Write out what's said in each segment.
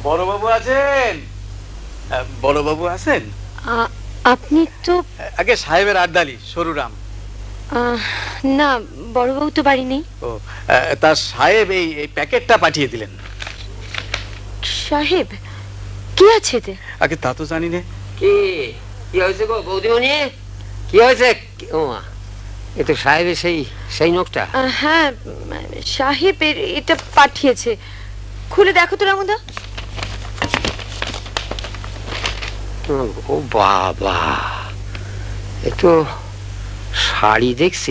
বড়বাবু আছেন? বড়বাবু আছেন? আপনি তো আগে সাহেবের আড্ডালি সরুরাম। না, বড়বাবু তো বাড়ি নেই। ও, তার সাহেব এই প্যাকেটটা পাঠিয়ে দিলেন। সাহেব কি আছে এতে? আগে তা তো জানি না। কি কি হয়েছে গো বৌদিমণি? কি হয়েছে? ও মা, এ তো সাহেবের সেই নোটটা। হ্যাঁ, সাহেব এটা পাঠিয়েছে। খুলে দেখো তো রামুদা। ও বাবা, এ তো শাড়ি দেখছি,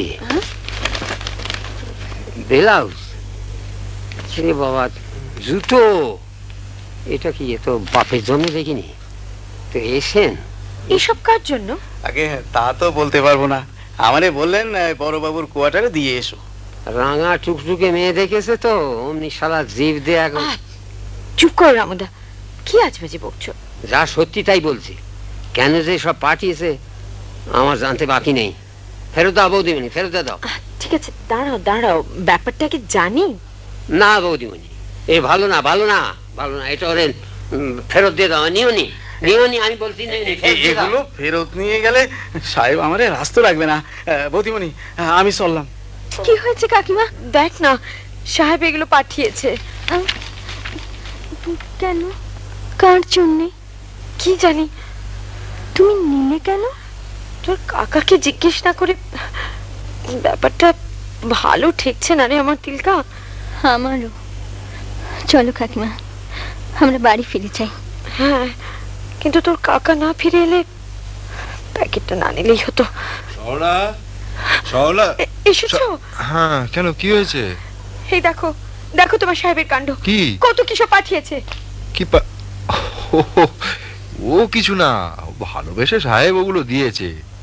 ব্লাউজ, রে বাবা, জুতো। এটা কি? এ তো বাপের জন্য দেখিনি তো। এসেন এসব কার জন্য? আগে তা তো বলতে পারবো না। আমারে বললেন বড়বাবুর কোয়ার্টারে দিয়ে এসো। রাঙা টুকটুকে মেয়ে দেখেছে তো অমনি শালা জিভ দিয়ে এখন। চুপ করো রামুদা, কি আজবাজি বকছো? যা সত্যি তাই বলছি। কেন যে সব পাঠিয়েছে আমার জানতে বাকি নেই। ফেরত দাও বৌদিমণি, ফেরত দাও। ঠিক আছে, দাঁড়াও দাঁড়াও, ব্যাপারটা কি জানি। না বৌদিমণি, এ ভালো না, ভালো না, ভালো না। এটা ওরে ফেরত দিয়ে দাও। নিওনি নিওনি, আমি বলছি এগুলো ফেরত নিয়ে গেলে সাহেব আমারে রাস্তা রাখবে না। বৌদিমণি, আমি চললাম। কি হয়েছে কাকিমা? দেখ না, সাহেব এগুলো পাঠিয়েছে। কেন? কার জন্যে? কি জানি। তুমি নিলে কেন? তোর কাকাকে জিজ্ঞেস না করে? ব্যাপারটা ভালো ঠেকছে না রে আমার তিলকা। আমারও। চলো কাকিমা, আমরা বাড়ি ফিরে যাই। হ্যাঁ, কিন্তু তোর কাকা না ফিরে এলে প্যাকেটটা না নিলেই হতো। সরলা, সরলা, এসেছো? হ্যাঁ, কেন কি হয়েছে? এই দেখো, দেখো তোমার সাহেবের কাণ্ড। কি? কত কিসব পাঠিয়েছে। কি ও কিছু না, ভালোবেসে সাহেব ওগুলো দিয়েছে।